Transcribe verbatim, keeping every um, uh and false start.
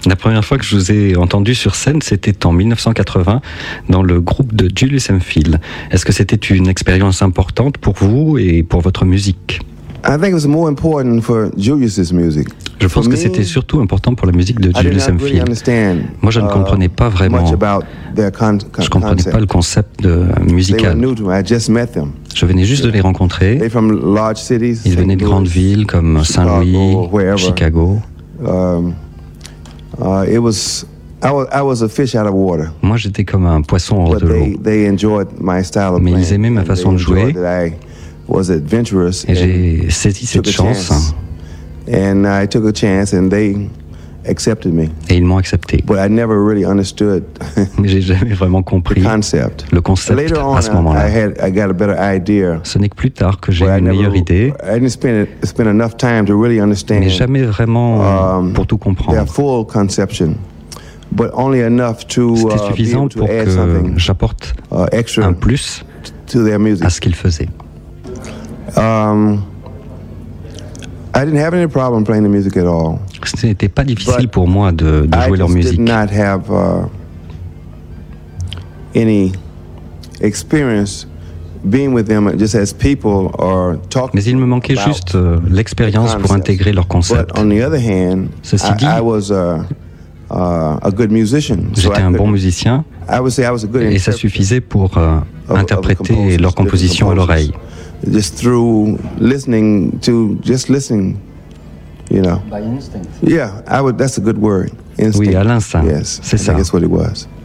La première fois que je vous ai entendu sur scène, c'était en mille neuf cent quatre-vingts dans le groupe de Julius Hemphill. Est-ce que c'était une expérience importante pour vous et pour votre musique? I think it was more important for Julius's music. Je pense que c'était surtout important pour la musique de Julius Hemphill. Moi, je ne comprenais pas vraiment. Je ne comprenais pas le concept de musical. Je venais juste de les rencontrer. Ils venaient de grandes villes comme Saint-Louis, Chicago. Moi, j'étais comme un poisson hors de l'eau. Mais ils aimaient ma façon de jouer. Et j'ai saisi cette chance. And I took a chance and they accepted me. Et ils m'ont accepté. But I never really understood Mais j'ai jamais vraiment compris the concept. le concept on, à ce moment-là. I had, I got a better idea. Ce n'est que plus tard que j'ai eu une meilleure idée. I didn't spend, spend enough time to really understand. Mais jamais vraiment um, pour tout comprendre. Their full conception. But only enough to, C'était suffisant uh, pour que j'apporte uh, un plus to their music. À ce qu'ils faisaient. Um, I didn't have any problem playing the music at all. Ce n'était pas difficile pour moi de, de jouer leur musique. I did not have uh, any experience being with them just as people or talking. Mais il me manquait juste euh, l'expérience pour intégrer leur concept. But on the other hand, Ceci dit, I, I was a, uh, a good musician. J'étais un bon musicien I would say I was a good et ça suffisait pour euh, of, interpréter of leur composition à l'oreille. Just through listening to, just listening, you know. By instinct. Yeah, I would. That's a good word. Instinct. Oui, à l'instinct. Yes, c'est ça. That's what it was.